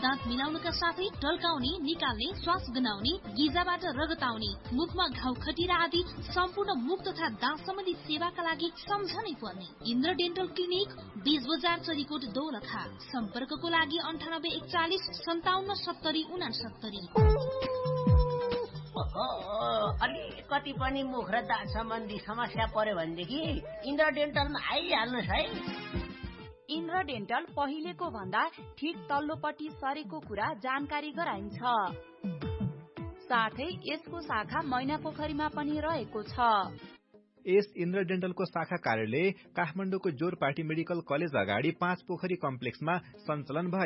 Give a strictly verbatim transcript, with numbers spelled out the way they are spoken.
दाँत मिलाउनका साथै ढल्काउने, निकाल्ने, श्वास गनाउने, गिजाबाट रगत आउने, मुखमा घाउ खटिरा आदि सम्पूर्ण मुख तथा दाँत सम्बन्धी सेवाका लागि सम्झनै पर्ने इन्द्र डेन्टल क्लिनिक, बीज बजार, चरीकोट, दोलखा। सम्पर्कको लागि अन्ठानब्बे एकचालिस सन्ताउन्न सत्तरी उनासत्तरी। अलिकति पनि मुख र दाँत सम्बन्धी समस्या पर्यो भनेदेखि इन्द्र डेन्टलमा आइहाल्नुहोस् है। इन्द्र डेन्टल पहिलेको भन्दा ठिक तल्लोपट्टि सरेको कुरा जानकारी गराइन्छ। साथै यसको शाखा मैनापोखरीमा पनि रहेको छ। यस इन्द्र डेन्टलको शाखा कार्यालय काठमाडौँको जोरपाटी मेडिकल कलेज अगाडि पाँच पोखरी कम्प्लेक्समा सञ्चालन